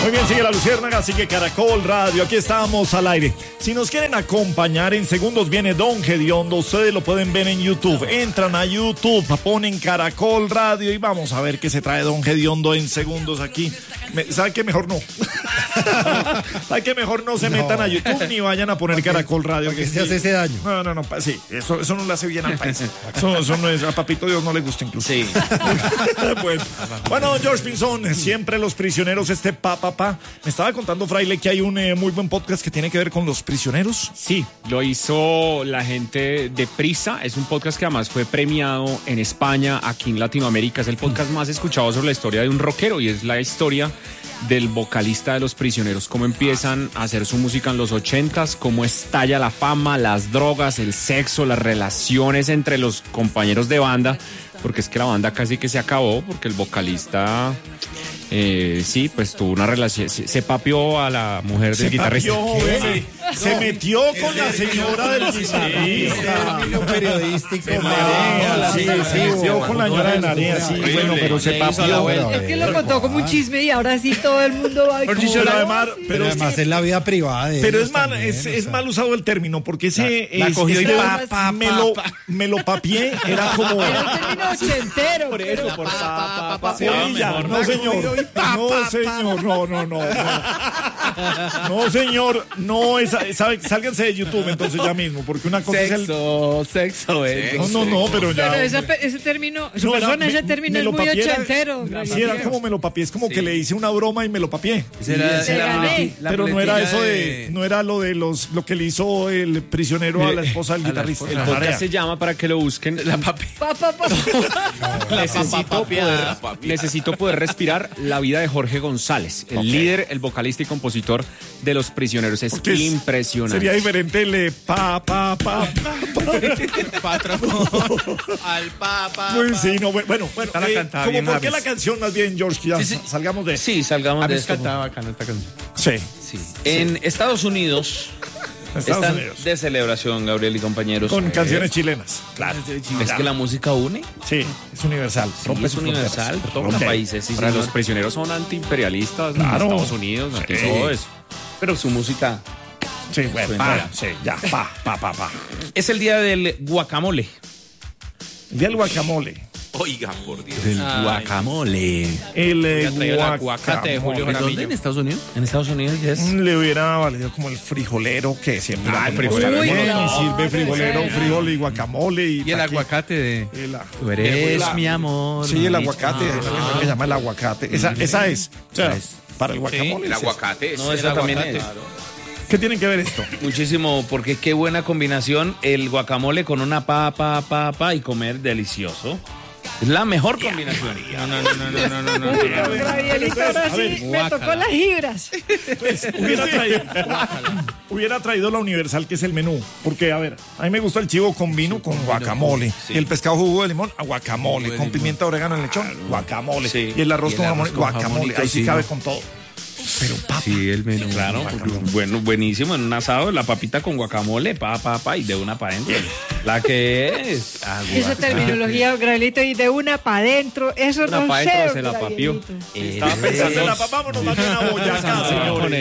Muy bien, sigue La Luciérnaga, sigue Caracol Radio, aquí estamos al aire. Si nos quieren acompañar, en segundos viene Don Gediondo, ustedes lo pueden ver en YouTube. Entran a YouTube, ponen Caracol Radio y vamos a ver qué se trae Don Gediondo en segundos aquí. ¿Sabe qué? Mejor no. ¿Sabe qué? Mejor no se metan a YouTube ni vayan a poner Caracol Radio. Que se hace ese daño. No, sí, eso no le hace bien al país. Eso no es, a Papito Dios no le gusta incluso. Sí. Bueno, George Pinzón, siempre los prisioneros, Me estaba contando, Fraile, que hay un muy buen podcast que tiene que ver con los prisioneros. Sí, lo hizo la gente de Prisa. Es un podcast que además fue premiado en España, aquí en Latinoamérica. Es el podcast más escuchado sobre la historia de un rockero y es la historia del vocalista de Los Prisioneros, cómo empiezan a hacer su música en los 80s, cómo estalla la fama, las drogas, el sexo, las relaciones entre los compañeros de banda, porque es que la banda casi que se acabó, porque el vocalista, sí, pues tuvo una relación, se papió a la mujer del guitarrista. Se metió con la señora del guitarrista. Periodístico. Sí, con la señora de Narea, sí, bueno, pero se papió. Es que lo contó como un chisme y ahora sí todo el mundo va a Pero además es la vida privada de pero ellos es mal usado el término, porque ese la cogió y me lo papié, era como... Era un término ochentero. Por eso, por No, señor. No, señor. No, sálganse de YouTube entonces ya mismo, porque una cosa Sexo. No, pero ya... Pero ese término, ese término es muy ochentero. Sí, era como me lo papié, es como que le hice una broma y me lo papié. Pero no era eso no era lo de lo que le hizo el prisionero a la esposa del guitarrista. El podcast se llama, para que lo busquen, La Papi. Necesito poder respirar la vida de Jorge González, el líder, el vocalista y compositor de Los Prisioneros. Es impresionante. Sería diferente el al papa. Pues sí, no, bueno. ¿Por qué la canción más bien, George? Que ya salgamos de... Sí, salgamos de esto. Sí. En Estados Unidos están de celebración, Gabriel y compañeros. Con canciones chilenas. Claro. ¿Es que la música une? Sí, es universal. Es universal, todos los países. Para Los Prisioneros son antiimperialistas, claro. Estados Unidos, todo eso. Pero su música... Sí, bueno, pa. Es el día del guacamole. El día del guacamole. Oiga, por Dios. Del guacamole. El aguacate de Julio Jaramillo. ¿Dónde? ¿En Estados Unidos? En Estados Unidos, le hubiera valido como el frijolero que siempre. El frijolero. Y sirve frijolero, frijol y guacamole. Y el aguacate de... Tú eres mi amor. Sí, el aguacate. Se llama el aguacate. Esa es. O sea, para el guacamole. El aguacate. No, esa también es. ¿Qué tiene que ver esto? Muchísimo, porque qué buena combinación el guacamole con una papa y comer delicioso. Es la mejor combinación. No. Gabrielito, ahora sí me tocó las libras. Pues, hubiera traído la universal, que es el menú. Porque, a ver, a mí me gusta el chivo con vino con guacamole. Sí. Y el pescado jugo de limón, guacamole. Con pimienta, orégano en lechón, guacamole. Sí. Y el arroz con jamón, guacamole. Ahí sí cabe con todo. Pero papa. Sí, el menú. Claro, bueno, buenísimo. En un asado, la papita con guacamole, y de una para adentro. La que es. Esa terminología, Gabrielito, y de una para adentro. Eso una no pa sé. Se la papió. Estaba pensando en la papá, vámonos más de una boyaca, señores.